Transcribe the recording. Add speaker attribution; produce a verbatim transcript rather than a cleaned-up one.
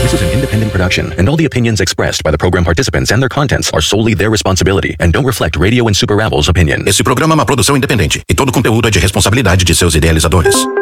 Speaker 1: This is an independent production, and all the opinions expressed by the program participants and their contents are solely their responsibility and don't reflect Radio and Super Rebels opinion.
Speaker 2: Esse programa é uma produção independente e todo conteúdo é de responsabilidade de seus idealizadores.